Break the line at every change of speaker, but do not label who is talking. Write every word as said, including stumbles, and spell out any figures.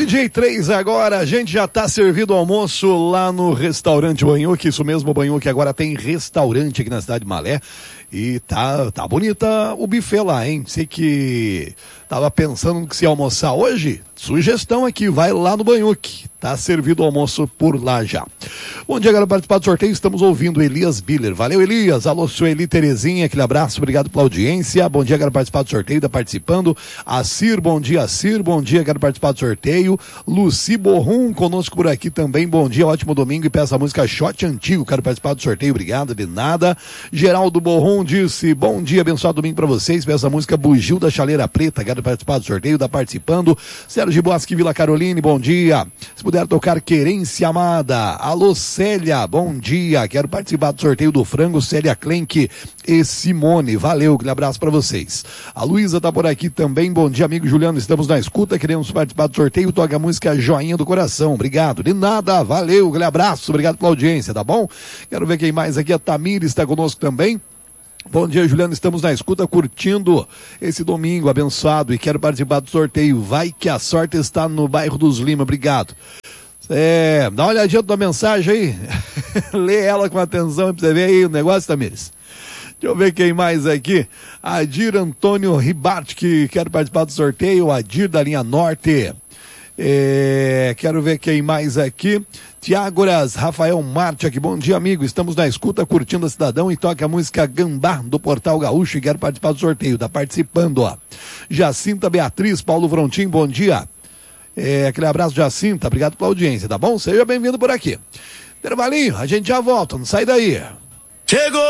meio-dia e três agora, a gente já tá servido o almoço lá no restaurante Banhuque, isso mesmo, Banhuque agora tem restaurante aqui na cidade de Malé e tá, tá bonita o buffet lá, hein? Sei que tava pensando no que se ia almoçar hoje, sugestão aqui, vai lá no Banhuque, tá servido o almoço por lá já. Bom dia, galera, participar do sorteio, estamos ouvindo Elias Biller, valeu Elias, alô Sueli Terezinha, aquele abraço, obrigado pela audiência, bom dia, galera, participar do sorteio, tá participando, Acir, bom dia Acir, bom dia, quero participar do sorteio, Luci Borrum conosco por aqui também, bom dia, ótimo domingo e peça a música Shot Antigo, quero participar do sorteio, obrigado, de nada. Geraldo Borrum disse, bom dia, abençoado domingo pra vocês, peça a música Bugio da Chaleira Preta, quero participar do sorteio, tá participando, Sérgio Bosque Vila Caroline, bom dia, se puder tocar Querência Amada, alô Célia, bom dia, quero participar do sorteio do frango, Célia Klenk e Simone, valeu, aquele abraço pra vocês. A Luísa tá por aqui também, bom dia amigo Juliano, estamos na escuta, queremos participar do sorteio, toca a música Joinha do Coração, obrigado, de nada, valeu, aquele abraço, obrigado pela audiência, tá bom? Quero ver quem mais aqui, a Tamires está conosco também. Bom dia, Juliano, estamos na escuta curtindo esse domingo abençoado e quero participar do sorteio, vai que a sorte está no bairro dos Lima, obrigado. É, dá uma olhadinha da mensagem aí, lê ela com atenção pra você ver aí o negócio, Tamires. Deixa eu ver quem mais aqui. Adir Antônio Ribart, que quer participar do sorteio. Adir da linha Norte. É, quero ver quem mais aqui. Tiagoras, Rafael Marte aqui. Bom dia, amigo. Estamos na escuta, curtindo a Cidadão e toca a música Gambá do Portal Gaúcho e quero participar do sorteio. Tá participando, ó. Jacinta Beatriz, Paulo Frontin, bom dia. É, aquele abraço, Jacinta. Obrigado pela audiência, tá bom? Seja bem-vindo por aqui. Intervalinho, a gente já volta. Não sai daí.
Chegou!